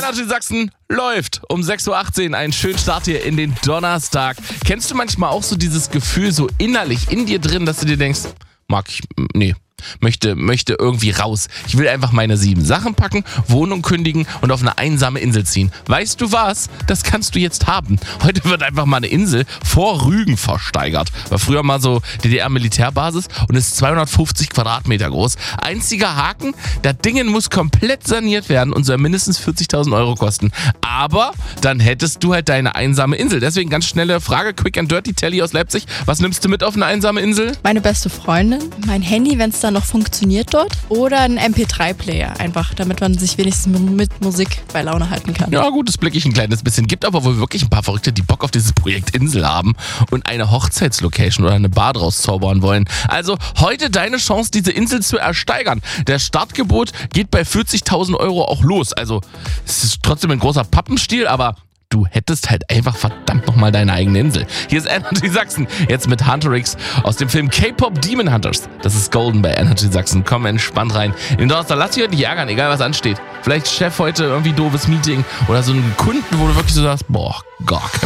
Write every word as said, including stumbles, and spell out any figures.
Energy Sachsen läuft um sechs Uhr achtzehn. Einen schönen Start hier in den Donnerstag. Kennst du manchmal auch so dieses Gefühl so innerlich in dir drin, dass du dir denkst, mag ich, nee. Möchte, möchte irgendwie raus. Ich will einfach meine sieben Sachen packen, Wohnung kündigen und auf eine einsame Insel ziehen. Weißt du was? Das kannst du jetzt haben. Heute wird einfach mal eine Insel vor Rügen versteigert. War früher mal so D D R-Militärbasis und ist zweihundertfünfzig Quadratmeter groß. Einziger Haken, das Ding muss komplett saniert werden und soll mindestens vierzigtausend Euro kosten. Aber dann hättest du halt deine einsame Insel. Deswegen ganz schnelle Frage, quick and dirty, Telly aus Leipzig. Was nimmst du mit auf eine einsame Insel? Meine beste Freundin, mein Handy, wenn es dann noch funktioniert dort, oder ein M P drei Player, einfach, damit man sich wenigstens mit Musik bei Laune halten kann. Ja gut, das blicke ich ein kleines bisschen. Gibt aber wohl wirklich ein paar Verrückte, die Bock auf dieses Projekt Insel haben und eine Hochzeitslocation oder eine Bar draus zaubern wollen. Also heute deine Chance, diese Insel zu ersteigern. Der Startgebot geht bei vierzigtausend Euro auch los. Also es ist trotzdem ein großer Pappenstiel, aber du hättest halt einfach verdammt nochmal deine eigene Insel. Hier ist Energy Sachsen, jetzt mit Hunterix aus dem Film K-Pop Demon Hunters. Das ist Golden bei Energy Sachsen. Komm entspannt rein. In den Donnerstag lass dich heute nicht ärgern, egal was ansteht. Vielleicht Chef heute irgendwie doofes Meeting oder so einen Kunden, wo du wirklich so sagst, boah, gar kein